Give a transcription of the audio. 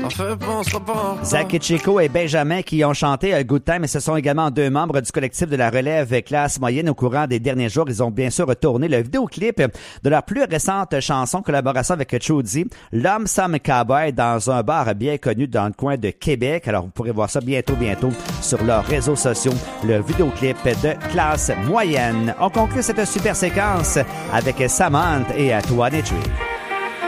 Zach et Chico et Benjamin qui ont chanté Good Time, et ce sont également deux membres du collectif de la relève classe moyenne. Au courant des derniers jours, ils ont bien sûr retourné le vidéoclip de leur plus récente chanson, collaboration avec Trudy, L'Homme Some Cowboy, dans un bar bien connu dans le coin de Québec. Alors vous pourrez voir ça bientôt sur leurs réseaux sociaux, le vidéoclip de classe moyenne. On conclut cette super séquence avec Samantha et 23.